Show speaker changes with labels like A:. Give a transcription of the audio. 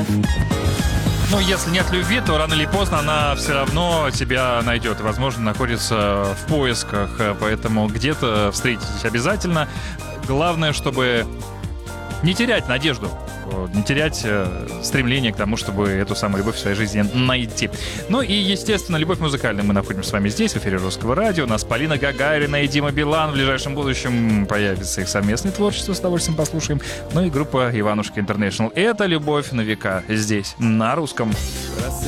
A: Ну, если нет любви, то рано или поздно она все равно тебя найдет. И, возможно, находится в поисках. Поэтому где-то встретитесь обязательно. Главное, чтобы не терять надежду, не терять стремление к тому, чтобы эту самую любовь в своей жизни найти. Ну и, естественно, любовь музыкальная. Мы находимся с вами здесь, в эфире Русского радио. У нас Полина Гагарина и Дима Билан. В ближайшем будущем появится их совместное творчество, с удовольствием послушаем. Ну и группа Иванушка Интернешнл. Это любовь на века здесь, на русском.